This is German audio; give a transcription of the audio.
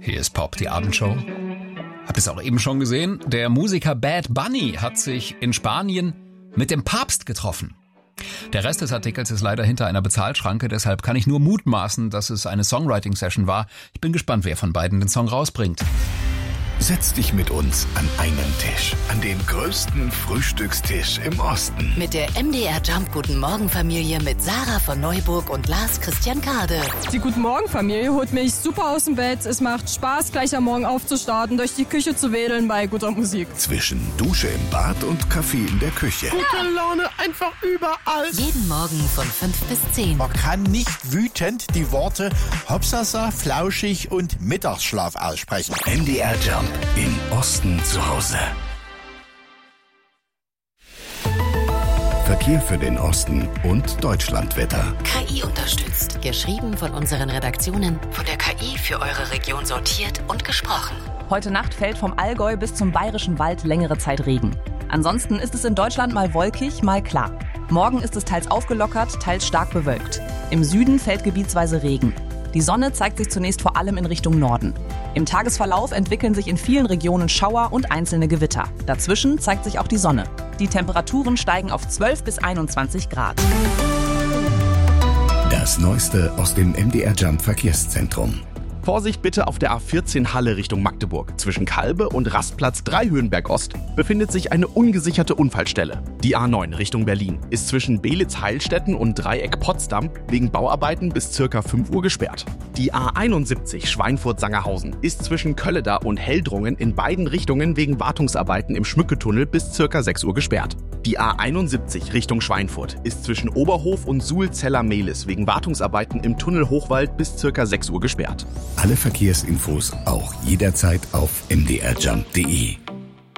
Hier ist Pop, die Abendshow. Habt ihr es auch eben schon gesehen? Der Musiker Bad Bunny hat sich in Spanien mit dem Papst getroffen. Der Rest des Artikels ist leider hinter einer Bezahlschranke, deshalb kann ich nur mutmaßen, dass es eine Songwriting-Session war. Ich bin gespannt, wer von beiden den Song rausbringt. Setz dich mit uns an einen Tisch, an den größten Frühstückstisch im Osten. Mit der MDR Jump Guten Morgen Familie mit Sarah von Neuburg und Lars Christian Kade. Die Guten Morgen Familie holt mich super aus dem Bett. Es macht Spaß, gleich am Morgen aufzustarten, durch die Küche zu wedeln bei guter Musik. Zwischen Dusche im Bad und Kaffee in der Küche. Gute Laune einfach überall. Jeden Morgen von 5 bis 10. Man kann nicht wütend die Worte Hopsasa, Flauschig und Mittagsschlaf aussprechen. MDR Jump. Im Osten zu Hause. Verkehr für den Osten und Deutschlandwetter. KI unterstützt. Geschrieben von unseren Redaktionen. Von der KI für eure Region sortiert und gesprochen. Heute Nacht fällt vom Allgäu bis zum Bayerischen Wald längere Zeit Regen. Ansonsten ist es in Deutschland mal wolkig, mal klar. Morgen ist es teils aufgelockert, teils stark bewölkt. Im Süden fällt gebietsweise Regen. Die Sonne zeigt sich zunächst vor allem in Richtung Norden. Im Tagesverlauf entwickeln sich in vielen Regionen Schauer und einzelne Gewitter. Dazwischen zeigt sich auch die Sonne. Die Temperaturen steigen auf 12 bis 21 Grad. Das Neueste aus dem MDR Jump Verkehrszentrum. Vorsicht bitte auf der A14 Halle Richtung Magdeburg. Zwischen Kalbe und Rastplatz 3 Höhenberg Ost befindet sich eine ungesicherte Unfallstelle. Die A9 Richtung Berlin ist zwischen Belitz-Heilstätten und Dreieck Potsdam wegen Bauarbeiten bis ca. 5 Uhr gesperrt. Die A71 Schweinfurt-Sangerhausen ist zwischen Kölleda und Heldrungen in beiden Richtungen wegen Wartungsarbeiten im Schmücketunnel bis ca. 6 Uhr gesperrt. Die A71 Richtung Schweinfurt ist zwischen Oberhof und Suhl-Zeller-Mehlis wegen Wartungsarbeiten im Tunnel Hochwald bis ca. 6 Uhr gesperrt. Alle Verkehrsinfos auch jederzeit auf mdrjump.de.